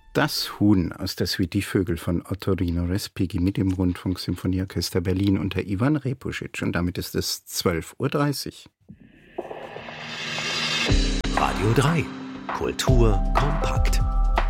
Das Huhn aus der Suite Die Vögel von Ottorino Respighi mit dem Rundfunksymphonieorchester Berlin unter Ivan Repusic. Und damit ist es 12:30 Uhr. Radio 3. Kultur kompakt.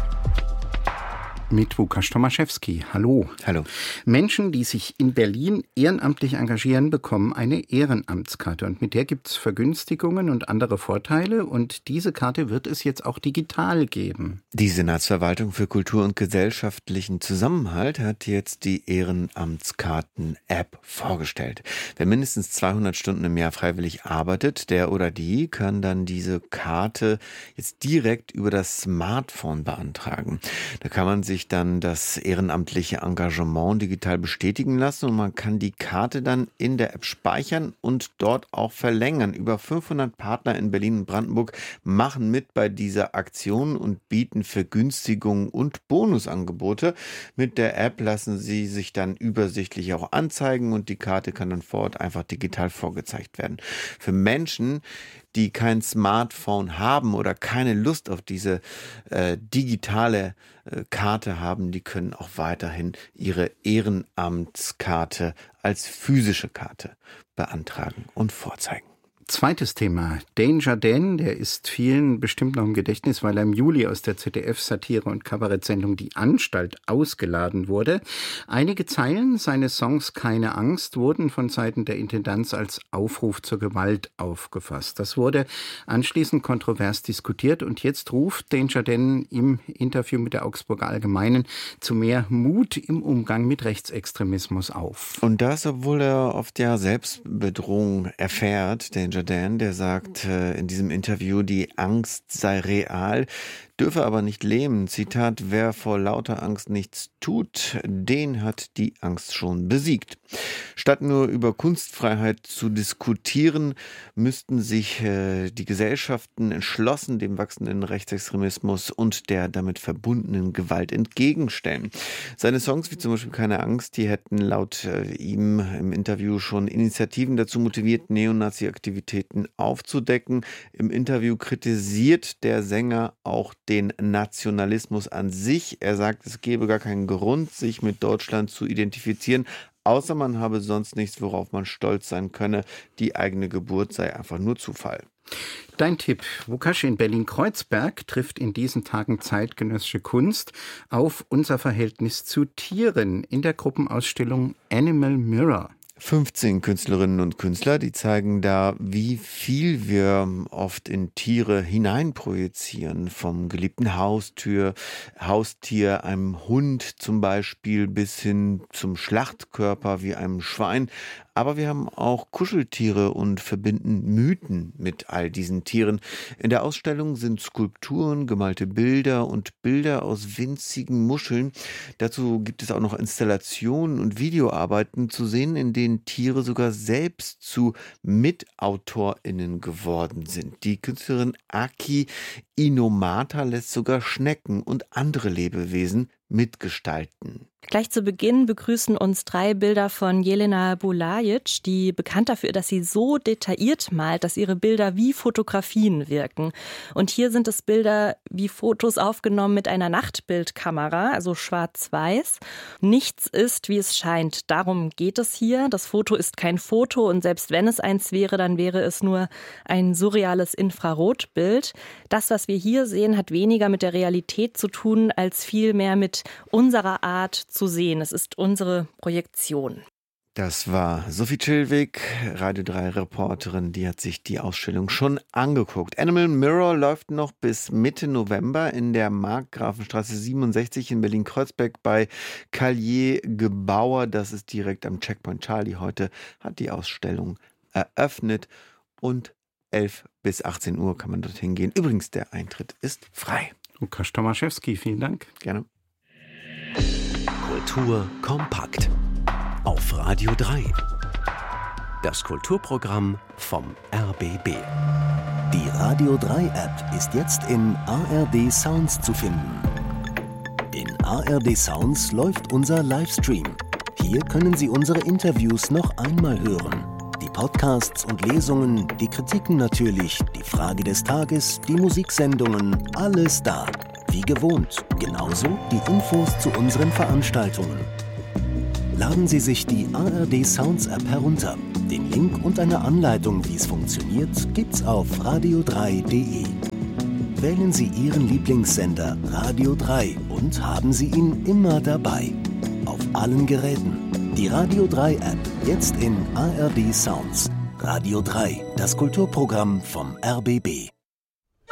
Mit Łukasz Tomaszewski. Hallo. Hallo. Menschen, die sich in Berlin ehrenamtlich engagieren, bekommen eine Ehrenamtskarte. Und mit der gibt es Vergünstigungen und andere Vorteile. Und diese Karte wird es jetzt auch digital geben. Die Senatsverwaltung für Kultur und gesellschaftlichen Zusammenhalt hat jetzt die Ehrenamtskarten-App vorgestellt. Wer mindestens 200 Stunden im Jahr freiwillig arbeitet, der oder die kann dann diese Karte jetzt direkt über das Smartphone beantragen. Da kann man sich dann das ehrenamtliche Engagement digital bestätigen lassen und man kann die Karte dann in der App speichern und dort auch verlängern. Über 500 Partner in Berlin und Brandenburg machen mit bei dieser Aktion und bieten Vergünstigungen und Bonusangebote. Mit der App lassen sie sich dann übersichtlich auch anzeigen und die Karte kann dann vor Ort einfach digital vorgezeigt werden. Für Menschen, die kein Smartphone haben oder keine Lust auf diese digitale Karte haben, die können auch weiterhin ihre Ehrenamtskarte als physische Karte beantragen und vorzeigen. Zweites Thema. Danger Dan, der ist vielen bestimmt noch im Gedächtnis, weil er im Juli aus der ZDF-Satire- und Kabarettsendung Die Anstalt ausgeladen wurde. Einige Zeilen seines Songs Keine Angst wurden von Seiten der Intendanz als Aufruf zur Gewalt aufgefasst. Das wurde anschließend kontrovers diskutiert und jetzt ruft Danger Dan im Interview mit der Augsburger Allgemeinen zu mehr Mut im Umgang mit Rechtsextremismus auf. Und das, obwohl er oft ja Selbstbedrohung erfährt. Danger Dan, der sagt in diesem Interview, die Angst sei real, dürfe aber nicht lähmen. Zitat, wer vor lauter Angst nichts tut, den hat die Angst schon besiegt. Statt nur über Kunstfreiheit zu diskutieren, müssten sich die Gesellschaften entschlossen dem wachsenden Rechtsextremismus und der damit verbundenen Gewalt entgegenstellen. Seine Songs wie zum Beispiel Keine Angst, die hätten laut ihm im Interview schon Initiativen dazu motiviert, Neonazi-Aktivitäten aufzudecken. Im Interview kritisiert der Sänger auch den Nationalismus an sich. Er sagt, es gebe gar keinen Grund, sich mit Deutschland zu identifizieren, außer man habe sonst nichts, worauf man stolz sein könne. Die eigene Geburt sei einfach nur Zufall. Dein Tipp. Łukasz, in Berlin-Kreuzberg trifft in diesen Tagen zeitgenössische Kunst auf unser Verhältnis zu Tieren in der Gruppenausstellung Animal Mirror. 15 Künstlerinnen und Künstler, die zeigen da, wie viel wir oft in Tiere hineinprojizieren. Vom geliebten Haustier, einem Hund zum Beispiel, bis hin zum Schlachtkörper wie einem Schwein. Aber wir haben auch Kuscheltiere und verbinden Mythen mit all diesen Tieren. In der Ausstellung sind Skulpturen, gemalte Bilder und Bilder aus winzigen Muscheln. Dazu gibt es auch noch Installationen und Videoarbeiten zu sehen, in denen Tiere sogar selbst zu MitautorInnen geworden sind. Die Künstlerin Aki Inomata lässt sogar Schnecken und andere Lebewesen mitgestalten. Gleich zu Beginn begrüßen uns 3 Bilder von Jelena Bulajic, die bekannt dafür, dass sie so detailliert malt, dass ihre Bilder wie Fotografien wirken. Und hier sind es Bilder wie Fotos aufgenommen mit einer Nachtbildkamera, also schwarz-weiß. Nichts ist, wie es scheint. Darum geht es hier. Das Foto ist kein Foto und selbst wenn es eins wäre, dann wäre es nur ein surreales Infrarotbild. Das, was wir hier sehen, hat weniger mit der Realität zu tun, als vielmehr mit unserer Art zu sehen. Es ist unsere Projektion. Das war Sophie Chilwig, Radio 3 Reporterin, die hat sich die Ausstellung schon angeguckt. Animal Mirror läuft noch bis Mitte November in der Markgrafenstraße 67 in Berlin-Kreuzberg bei Callier Gebauer. Das ist direkt am Checkpoint Charlie. Heute hat die Ausstellung eröffnet und 11 bis 18 Uhr kann man dorthin gehen. Übrigens, der Eintritt ist frei. Łukasz Tomaszewski, vielen Dank. Gerne. Kultur kompakt. Auf Radio 3. Das Kulturprogramm vom RBB. Die Radio 3 App ist jetzt in ARD Sounds zu finden. In ARD Sounds läuft unser Livestream. Hier können Sie unsere Interviews noch einmal hören. Die Podcasts und Lesungen, die Kritiken natürlich, die Frage des Tages, die Musiksendungen, alles da. wie gewohnt, genauso die Infos zu unseren Veranstaltungen. Laden Sie sich die ARD Sounds App herunter. Den Link und eine Anleitung, wie es funktioniert, gibt's auf radio3.de. Wählen Sie Ihren Lieblingssender Radio 3 und haben Sie ihn immer dabei. Auf allen Geräten. Die Radio 3 App, jetzt in ARD Sounds. Radio 3, das Kulturprogramm vom RBB.